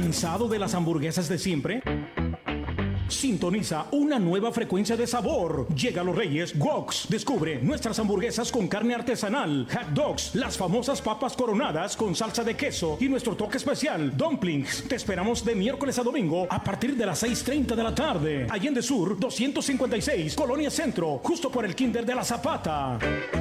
¿Cansado de las hamburguesas de siempre? Sintoniza una nueva frecuencia de sabor. Llega a Los Reyes Woks. Descubre nuestras hamburguesas con carne artesanal, hot dogs, las famosas papas coronadas con salsa de queso y nuestro toque especial, dumplings. Te esperamos de miércoles a domingo a partir de las 6:30 de la tarde. Allende Sur 256, Colonia Centro, justo por el Kinder de la Zapata.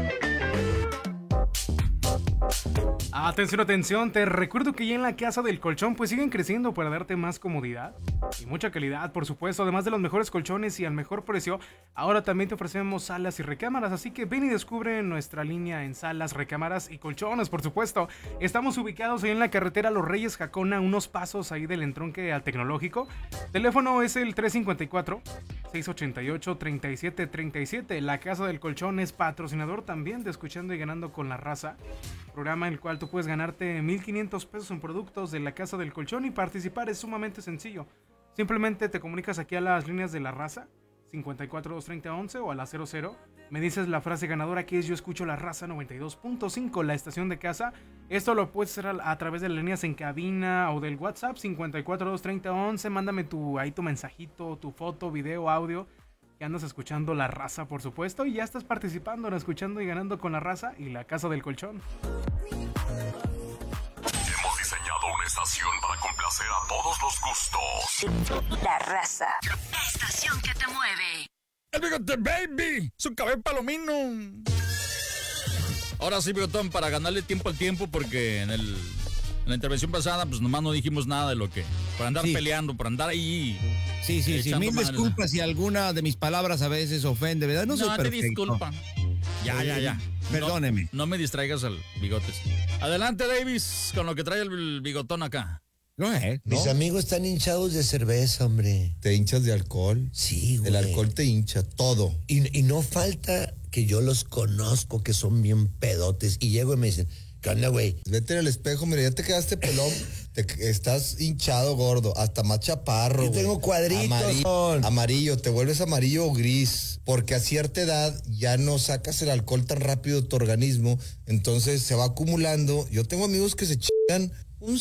Atención, atención, te recuerdo que ya en la Casa del Colchón pues siguen creciendo para darte más comodidad y mucha calidad, por supuesto, además de los mejores colchones y al mejor precio. Ahora también te ofrecemos salas y recámaras, así que ven y descubre nuestra línea en salas, recámaras y colchones, por supuesto. Estamos ubicados ahí en la carretera Los Reyes Jacona, unos pasos ahí del entronque al Tecnológico. Teléfono es el 354-688-3737. La Casa del Colchón es patrocinador también de Escuchando y Ganando con la Raza, programa en el cual tú puedes ganarte 1,500 pesos en productos de la Casa del Colchón, y participar es sumamente sencillo. Simplemente te comunicas aquí a las líneas de la Raza 54-230-11 o a la 00. Me dices la frase ganadora, que es: yo escucho la Raza 92.5, la estación de casa. Esto lo puedes hacer a través de las líneas en cabina o del WhatsApp 54-230-11. Mándame tu mensajito, tu foto, video, audio, que andas escuchando la Raza, por supuesto, y ya estás participando en Escuchando y Ganando con la Raza y la Casa del Colchón. Hemos diseñado una estación para complacer a todos los gustos. La Raza, la estación que te mueve. El Bigote Baby, su cabello palomino. Ahora sí, Bigotón, para ganarle tiempo al tiempo, porque en la intervención pasada pues nomás no dijimos nada de lo que, por andar peleando, por andar ahí. Sí, mil disculpas si alguna de mis palabras a veces ofende, ¿verdad? No soy perfecto. No te disculpa. Ya. Perdóneme. No me distraigas al Bigotes. Adelante, Davis, con lo que trae el Bigotón acá. Mis amigos están hinchados de cerveza, hombre. ¿Te hinchas de alcohol? Sí, güey. El alcohol te hincha, todo. Y no falta que yo los conozco, que son bien pedotes, y llego y me dicen: ¿qué onda, güey? Vete al espejo, mira, ya te quedaste pelón. Estás hinchado, gordo, hasta más chaparro. Yo tengo cuadritos. Amarillo, te vuelves amarillo o gris, porque a cierta edad ya no sacas el alcohol tan rápido de tu organismo, entonces se va acumulando. Yo tengo amigos que se chingan un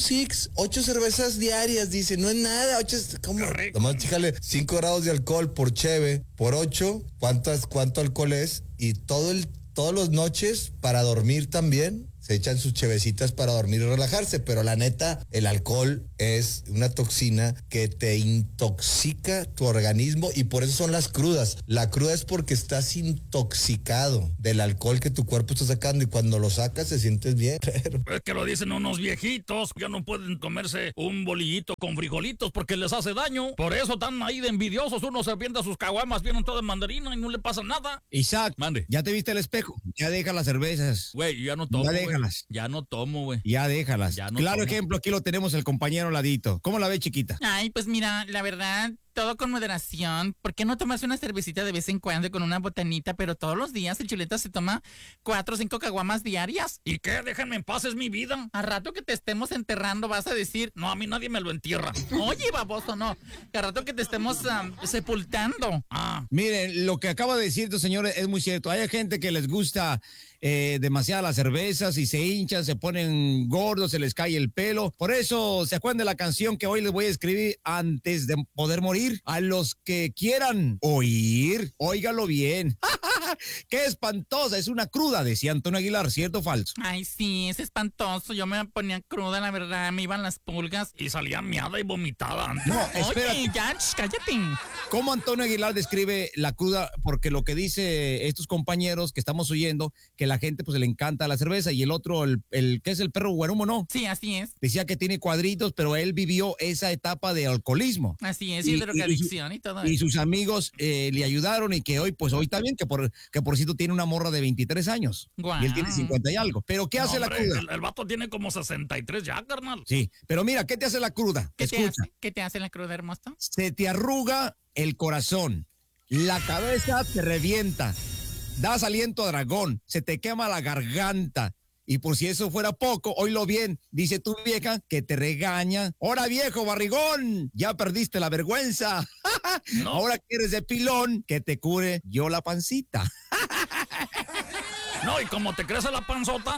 8 cervezas diarias, dice, no es nada, 8, ¿cómo? Nomás chíjale 5 grados de alcohol por cheve, por 8, ¿cuánto alcohol es? Y todas las noches para dormir también se echan sus chevecitas para dormir y relajarse, pero la neta, el alcohol es una toxina que te intoxica tu organismo, y por eso son las crudas. La cruda es porque estás intoxicado del alcohol que tu cuerpo está sacando, y cuando lo sacas te sientes bien. Es que lo dicen unos viejitos, ya no pueden comerse un bolillito con frijolitos porque les hace daño. Por eso están ahí de envidiosos. Uno se avienta sus caguamas, vienen todas de mandarina y no le pasa nada. Isaac, mande. ¿Ya te viste el espejo? Ya deja las cervezas. Güey, ya no tomo. Ya déjalas. Ya no tomo, güey. Ya déjalas. Ya no claro tomo. Ejemplo, aquí lo tenemos el compañero Ladito. ¿Cómo la ve, chiquita? Ay, pues mira, la verdad, todo con moderación. ¿Por qué no tomarse una cervecita de vez en cuando con una botanita? Pero todos los días el Chuleta se toma 4 o 5 caguamas diarias. ¿Y qué? Déjenme en paz, es mi vida. A rato que te estemos enterrando vas a decir: no, a mí nadie me lo entierra. Oye, baboso, no. Que a rato que te estemos sepultando. Miren, lo que acaba de decir tu señor es muy cierto. Hay gente que les gusta demasiado las cervezas y se hinchan, se ponen gordos, se les cae el pelo. Por eso, ¿se acuerdan de la canción que hoy les voy a escribir antes de poder morir? A los que quieran oír, óigalo bien. ¡Qué espantosa! Es una cruda, decía Antonio Aguilar, ¿cierto o falso? Ay, sí, es espantoso. Yo me ponía cruda, la verdad, me iban las pulgas. Y salía miada y vomitada. No, espérate. Oye, ya, cállate. ¿Cómo Antonio Aguilar describe la cruda? Porque lo que dice estos compañeros que estamos oyendo, que la gente pues le encanta la cerveza, y el otro, el que es el perro guarumo, ¿no? Sí, así es. Decía que tiene cuadritos, pero él vivió esa etapa de alcoholismo. Así es, y drogadicción y todo y eso. sus amigos le ayudaron, y que hoy está bien, que por cierto tiene una morra de 23 años. Guau. Y él tiene 50 y algo. ¿Pero qué hace hombre, la cruda? El vato tiene como 63 ya, carnal. Sí, pero mira, ¿qué te hace la cruda? Escucha. ¿Qué te hace la cruda, hermoso? Se te arruga el corazón, la cabeza te revienta, das aliento a dragón, se te quema la garganta. Y por si eso fuera poco, oílo bien, dice tu vieja que te regaña. ¡Hora, viejo barrigón! Ya perdiste la vergüenza. No. Ahora que eres de pilón, que te cure yo la pancita. No, y como te crece la panzota,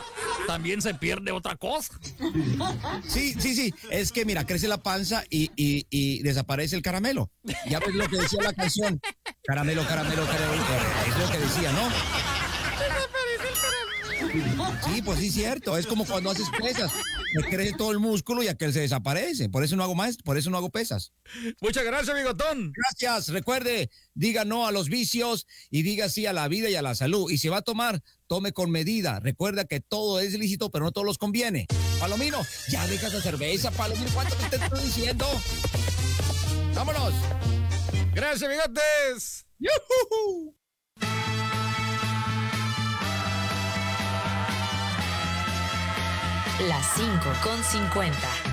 también se pierde otra cosa. Sí. Es que mira, crece la panza y desaparece el caramelo. Ya ves lo que decía la canción. Caramelo. Es lo que decía, ¿no? Sí, pues sí, cierto. Es como cuando haces pesas. Me crece todo el músculo y aquel se desaparece. Por eso no hago pesas. Muchas gracias, bigotón. Gracias. Recuerde, diga no a los vicios y diga sí a la vida y a la salud. Y si va a tomar, tome con medida. Recuerda que todo es lícito, pero no todos los conviene. Palomino, ya deja esa cerveza, Palomino. ¿Cuánto te estoy diciendo? ¡Vámonos! Gracias, bigotes. ¡Yujú! Las 5:50.